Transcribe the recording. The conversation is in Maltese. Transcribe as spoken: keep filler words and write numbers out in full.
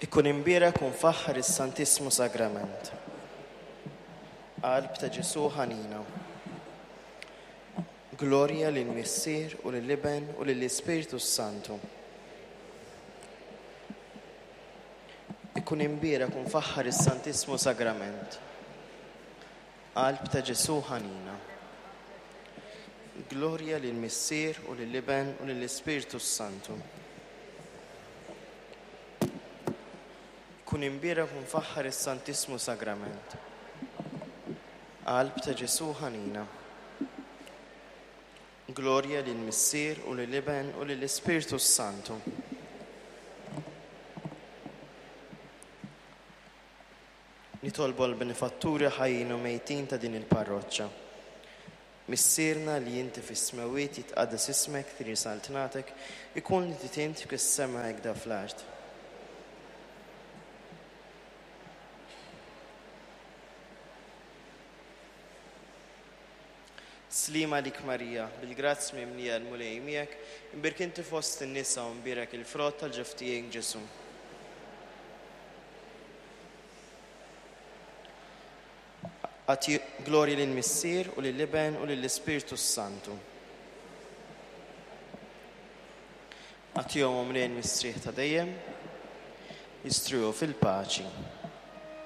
Ikun imbierek u nfaħħar is-Santissimu Sagrament. Qalb ta' Ġesu ħanina. Glorja lil Missier u lill-Iben u lill-Ispiritu Santu. Ikun imbierek u nfaħħar is-Santissimu Sagrament. Qalb ta' Ġesu ħanina. Glorja lil Missier u lill-Iben u lill-Ispiritu Santu. Kun imbierek u nfaħħar is-Santissimu Sagrament. Qalb ta' Ġesu ħanina. Glorja lil Missier u lill-Iben u lill-Ispiritu Santu. Nitolbu l-benefatturi ħajjin u mejtin ta' din il-parroċċa. Missierna li inti fis-smawiet jitqaddas ismek tirisal tnatek ikun li titint fis-sema hekk fl-art. Slima lik Marija, bil-grazz mimlija l-mulej miegħek, imbirk inti fost in-nisa u mbierek il-frott tal-ġef tiegħek Ġesu. Għati glorja lil Missier u lill-Iben u lill-Ispiritu Santu. Għatihom umrejn mis-srieħ ta' dejjem, jistruhu fil-paċi.